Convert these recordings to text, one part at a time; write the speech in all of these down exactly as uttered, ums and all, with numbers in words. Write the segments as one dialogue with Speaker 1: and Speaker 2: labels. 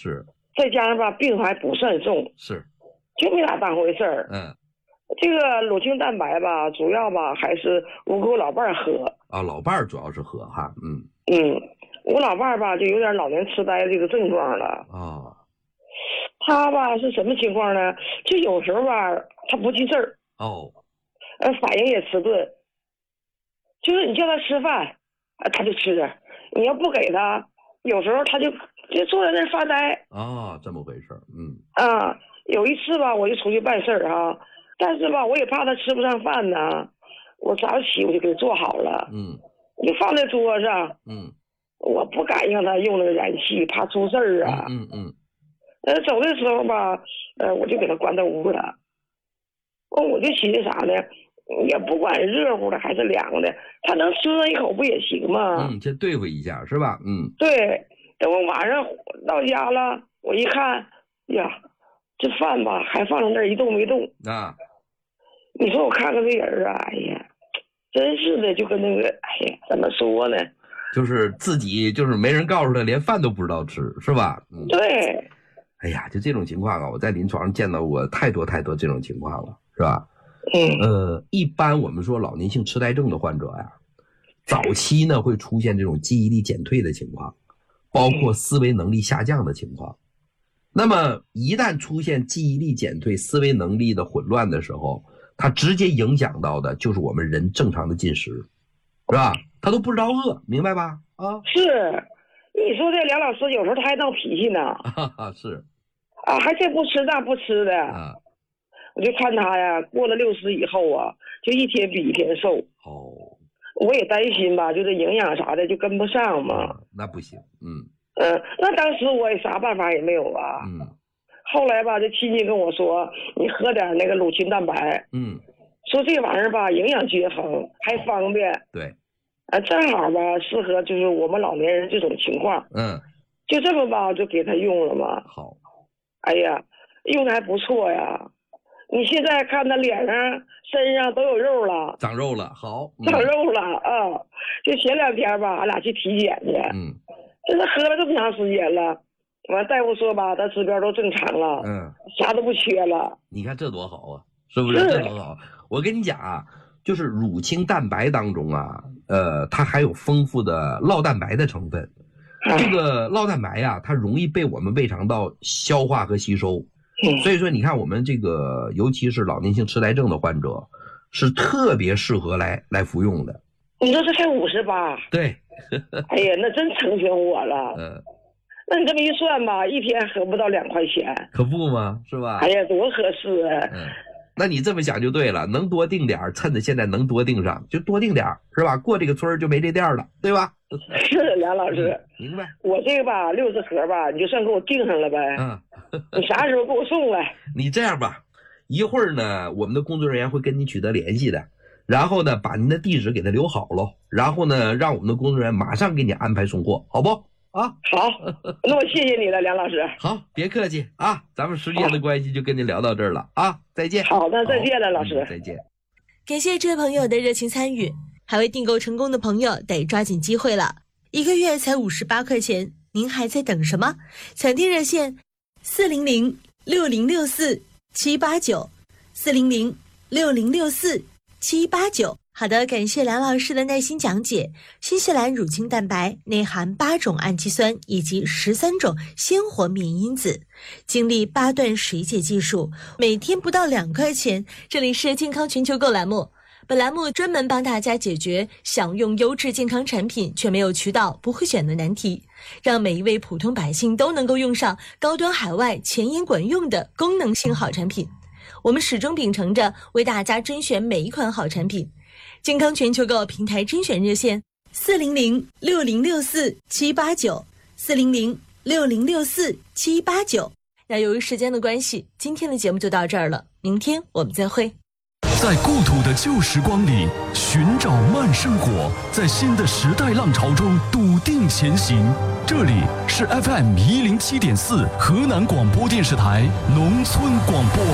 Speaker 1: 是，
Speaker 2: 再加上吧病还不算重，
Speaker 1: 是，
Speaker 2: 就没咋当回事儿。
Speaker 1: 嗯，
Speaker 2: 这个乳清蛋白吧，主要吧还是我给我老伴儿喝。
Speaker 1: 啊，老伴儿主要是喝哈，嗯
Speaker 2: 嗯，我老伴儿吧就有点老年痴呆这个症状了。
Speaker 1: 哦，
Speaker 2: 他吧是什么情况呢？就有时候吧他不记事儿，
Speaker 1: 哦，
Speaker 2: 呃反应也迟钝，就是你叫他吃饭，啊他就吃，你要不给他，有时候他就就坐在那儿发呆。
Speaker 1: 哦，这么回事儿，嗯
Speaker 2: 啊，有一次吧，我就出去办事儿哈，但是吧，我也怕他吃不上饭呢，我早起我就给他做好了，
Speaker 1: 嗯
Speaker 2: 我就放在桌上，
Speaker 1: 嗯
Speaker 2: 我不敢让他用那个燃气，怕出事儿啊。
Speaker 1: 嗯嗯
Speaker 2: 呃，走的时候吧，呃，我就给他关到屋了。哦，我就寻思啥呢？也不管热乎的还是凉的，他能吃上一口不也行吗？
Speaker 1: 嗯，先对付一下是吧？嗯，
Speaker 2: 对，等我晚上到家了，我一看，呀，这饭吧还放在那儿一动没动。
Speaker 1: 啊，
Speaker 2: 你说我看看这人啊，哎呀，真是的，就跟那个，哎呀，怎么说呢？
Speaker 1: 就是自己就是没人告诉他，连饭都不知道吃，是吧？嗯，
Speaker 2: 对，
Speaker 1: 哎呀，就这种情况啊，我在临床上见到过太多太多这种情况了，是吧？
Speaker 2: 嗯
Speaker 1: 呃，一般我们说老年性痴呆症的患者呀，早期呢会出现这种记忆力减退的情况，包括思维能力下降的情况。那么一旦出现记忆力减退、思维能力的混乱的时候，它直接影响到的就是我们人正常的进食，是吧？他都不知道饿，明白吧？啊，
Speaker 2: 是，你说这梁老师有时候他还闹脾气呢，
Speaker 1: 哈哈，是
Speaker 2: 啊，还这不吃那不吃的。
Speaker 1: 啊，
Speaker 2: 我就看他呀，过了六十以后啊，就一天比一天瘦。
Speaker 1: 哦，
Speaker 2: 我也担心吧，就这营养啥的就跟不上嘛。
Speaker 1: 啊，那不行，嗯
Speaker 2: 嗯，那当时我也啥办法也没有啊。
Speaker 1: 嗯
Speaker 2: 后来吧，这亲戚跟我说，你喝点那个乳清蛋白，
Speaker 1: 嗯，
Speaker 2: 说这玩意儿吧营养均衡还方便，
Speaker 1: 对，
Speaker 2: 啊，正好吧适合就是我们老年人这种情况，
Speaker 1: 嗯，
Speaker 2: 就这么吧就给他用了嘛。
Speaker 1: 好，
Speaker 2: 哎呀，用的还不错呀。你现在看他脸上、身上都有肉了，
Speaker 1: 长肉了，好，嗯
Speaker 2: 长肉了啊！就前两天吧，俺俩去体检去，
Speaker 1: 嗯
Speaker 2: 这是喝了这么长时间了，完大夫说吧，他指标都正常了，
Speaker 1: 嗯，
Speaker 2: 啥都不缺了。
Speaker 1: 你看这多好啊，是不是？
Speaker 2: 是
Speaker 1: 这多好！我跟你讲啊，就是乳清蛋白当中啊，呃，它还有丰富的酪蛋白的成分。这个酪蛋白呀、它容易被我们胃肠道消化和吸收，所以说你看我们这个，尤其是老年性痴呆症的患者，是特别适合来来服用的。
Speaker 2: 你说这才五十八，
Speaker 1: 对，
Speaker 2: 哎呀，那真成全我了。
Speaker 1: 嗯，
Speaker 2: 那你这么一算吧，一天喝不到两块钱，
Speaker 1: 可不吗？是吧？
Speaker 2: 哎呀，多合适啊！
Speaker 1: 嗯，那你这么想就对了，能多订点儿，趁着现在能多订上就多订点儿，是吧？过这个村儿就没这店儿了，对吧？
Speaker 2: 是梁老师，
Speaker 1: 嗯明白？
Speaker 2: 我这个吧六十盒吧，你就算给我订上了呗。
Speaker 1: 嗯，
Speaker 2: 你啥时候给我送来？
Speaker 1: 你这样吧，一会儿呢，我们的工作人员会跟你取得联系的，然后呢，把您的地址给他留好喽，然后呢，让我们的工作人员马上给你安排送货，好不？啊，
Speaker 2: 好，那我谢谢你了，梁老师。
Speaker 1: 好，别客气啊，咱们时间的关系就跟您聊到这儿了啊，再见。
Speaker 2: 好的，再见了，老师。
Speaker 1: 嗯再见。
Speaker 3: 感谢这位朋友的热情参与，还未订购成功的朋友得抓紧机会了，一个月才五十八块钱，您还在等什么？抢订热线四零零六零六四七八九，四零零六零六四七八九。好的，感谢梁老师的耐心讲解。新西兰乳清蛋白内含八种氨基酸以及十三种鲜活免疫因子，经历八段水解技术，每天不到两块钱。这里是健康全球购栏目，本栏目专门帮大家解决想用优质健康产品却没有渠道、不会选的难题，让每一位普通百姓都能够用上高端海外前沿管用的功能性好产品。我们始终秉承着为大家甄选每一款好产品。健康全球购平台甄选热线四零零六零六四七八九，四零零六零六四七八九。那由于时间的关系，今天的节目就到这儿了，明天我们再会。
Speaker 4: 在故土的旧时光里寻找慢生活，在新的时代浪潮中笃定前行。这里是 F M 一零七点四河南广播电视台农村广播。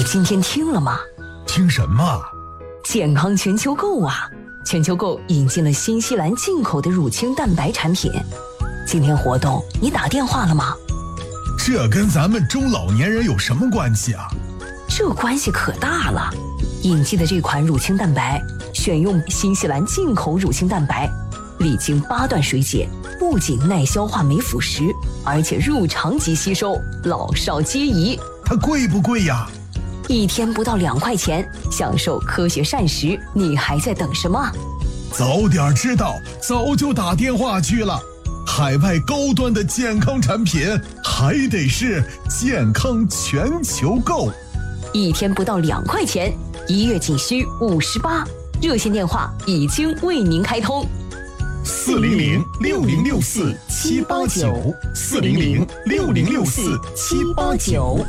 Speaker 5: 今天听了吗？
Speaker 4: 听什么？
Speaker 5: 健康全球购啊！全球购引进了新西兰进口的乳清蛋白产品。今天活动你打电话了吗？
Speaker 4: 这跟咱们中老年人有什么关系啊？
Speaker 5: 这关系可大了。引进的这款乳清蛋白选用新西兰进口乳清蛋白，历经八段水解，不仅耐消化没腐蚀，而且入肠即吸收，老少皆宜。
Speaker 4: 它贵不贵呀？
Speaker 5: 一天不到两块钱，享受科学膳食，你还在等什么？
Speaker 4: 早点知道，早就打电话去了。海外高端的健康产品，还得是健康全球购。
Speaker 5: 一天不到两块钱，一月仅需五十八。热线电话已经为您开通。
Speaker 4: 四零零六零六四七八九，四零零六零六四七八九。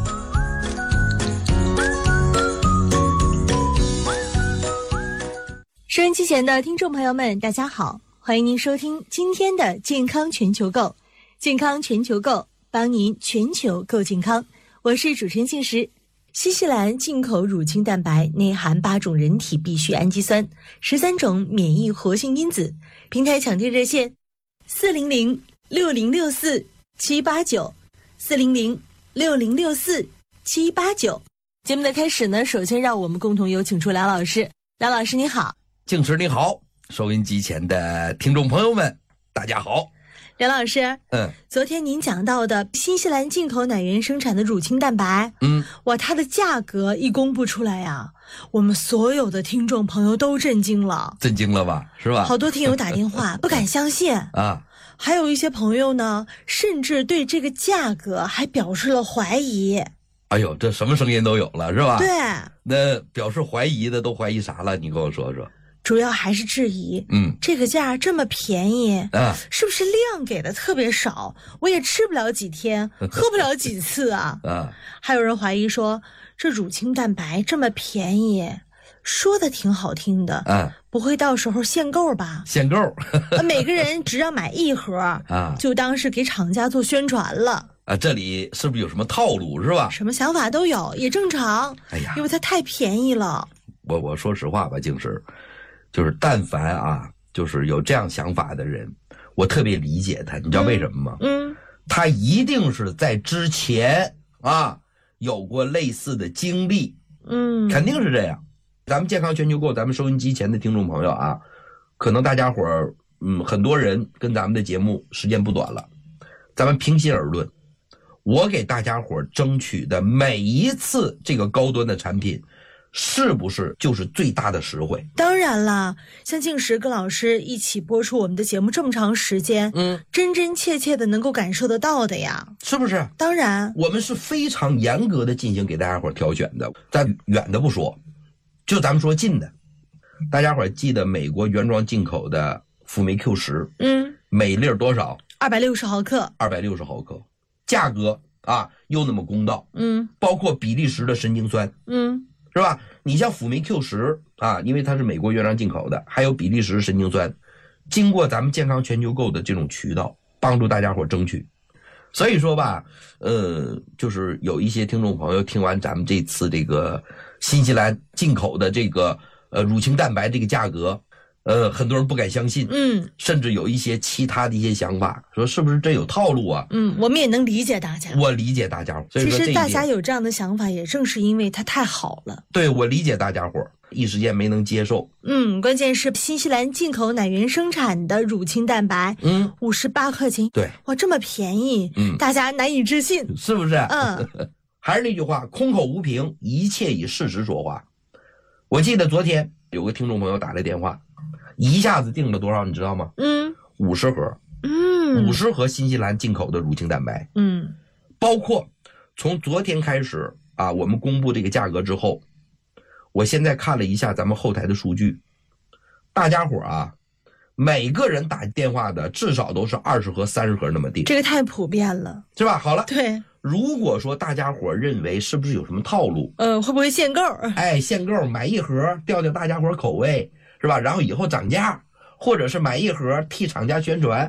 Speaker 3: 收音机前的听众朋友们，大家好，欢迎您收听今天的健康全球购。健康全球购，帮您全球购健康。我是主持人静时。新西兰进口乳清蛋白内含八种人体必需氨基酸，十三种免疫活性因子。平台抢订热线：四零零六零六四七八九，四零零六零六四七八九。节目的开始呢，首先让我们共同有请出梁老师。梁老师你好。
Speaker 1: 静时你好，收音机前的听众朋友们，大家好。
Speaker 3: 梁老师，
Speaker 1: 嗯，
Speaker 3: 昨天您讲到的新西兰进口奶源生产的乳清蛋白，
Speaker 1: 嗯，
Speaker 3: 哇，它的价格一公布出来呀，我们所有的听众朋友都震惊了，
Speaker 1: 震惊了吧，是吧？
Speaker 3: 好多听友打电话不敢相信
Speaker 1: 啊，
Speaker 3: 还有一些朋友呢，甚至对这个价格还表示了怀疑。
Speaker 1: 哎呦，这什么声音都有了，是吧？
Speaker 3: 对，
Speaker 1: 那表示怀疑的都怀疑啥了？你跟我说说。
Speaker 3: 主要还是质疑，
Speaker 1: 嗯，
Speaker 3: 这个价这么便宜
Speaker 1: 啊，
Speaker 3: 是不是量给的特别少？我也吃不了几天，喝不了几次啊！
Speaker 1: 啊，
Speaker 3: 还有人怀疑说，这乳清蛋白这么便宜，说的挺好听的，
Speaker 1: 啊，
Speaker 3: 不会到时候限购吧？
Speaker 1: 限购，
Speaker 3: 每个人只要买一盒
Speaker 1: 啊，
Speaker 3: 就当是给厂家做宣传了。
Speaker 1: 啊，这里是不是有什么套路，是吧？
Speaker 3: 什么想法都有，也正常。
Speaker 1: 哎呀，
Speaker 3: 因为它太便宜了。
Speaker 1: 我我说实话吧，静时。就是但凡啊，就是有这样想法的人，我特别理解他，你知道为什么吗？
Speaker 3: 嗯，
Speaker 1: 他一定是在之前啊有过类似的经历，
Speaker 3: 嗯，
Speaker 1: 肯定是这样。咱们健康全球购，咱们收音机前的听众朋友啊，可能大家伙儿，嗯，很多人跟咱们的节目时间不短了，咱们平心而论，我给大家伙儿争取的每一次这个高端的产品。是不是就是最大的实惠？
Speaker 3: 当然啦，像静时跟老师一起播出我们的节目这么长时间，
Speaker 1: 嗯，
Speaker 3: 真真切切的能够感受得到的呀，
Speaker 1: 是不是？
Speaker 3: 当然，
Speaker 1: 我们是非常严格的进行给大家伙挑选的。咱远的不说，就咱们说近的，大家伙记得美国原装进口的辅酶 Q 十，
Speaker 3: 嗯，
Speaker 1: 每粒多少？
Speaker 3: 二百六十毫克，
Speaker 1: 二百六十毫克，价格啊又那么公道，
Speaker 3: 嗯，
Speaker 1: 包括比利时的神经酸，
Speaker 3: 嗯。
Speaker 1: 是吧？你像辅酶 Q 十啊，因为它是美国原装进口的，还有比利时神经酸，经过咱们健康全球购的这种渠道，帮助大家伙争取。所以说吧，呃，就是有一些听众朋友听完咱们这次这个新西兰进口的这个呃乳清蛋白这个价格，呃，很多人不敢相信，
Speaker 3: 嗯，
Speaker 1: 甚至有一些其他的一些想法，说是不是真有套路啊？
Speaker 3: 嗯，我们也能理解大家，
Speaker 1: 我理解大家伙。所以说
Speaker 3: 其实大家有这样的想法，也正是因为它太好了。
Speaker 1: 对，我理解大家伙一时间没能接受。
Speaker 3: 嗯，关键是新西兰进口奶源生产的乳清蛋白，
Speaker 1: 嗯，
Speaker 3: 五十八克斤，
Speaker 1: 对，
Speaker 3: 哇，这么便宜，
Speaker 1: 嗯，
Speaker 3: 大家难以置信，
Speaker 1: 是不是？
Speaker 3: 嗯，
Speaker 1: 还是那句话，空口无凭，一切以事实说话。我记得昨天有个听众朋友打来电话。一下子订了多少你知道吗？
Speaker 3: 嗯，
Speaker 1: 五十盒，
Speaker 3: 嗯，
Speaker 1: 五十盒新西兰进口的乳清蛋白，
Speaker 3: 嗯，
Speaker 1: 包括从昨天开始啊，我们公布这个价格之后，我现在看了一下咱们后台的数据，大家伙啊，每个人打电话的至少都是二十盒、三十盒那么订，
Speaker 3: 这个太普遍了，
Speaker 1: 是吧？好了，
Speaker 3: 对。
Speaker 1: 如果说大家伙认为是不是有什么套路？
Speaker 3: 呃，会不会限购？
Speaker 1: 哎，限购买一盒吊吊大家伙口味。是吧？然后以后涨价，或者是买一盒替厂家宣传，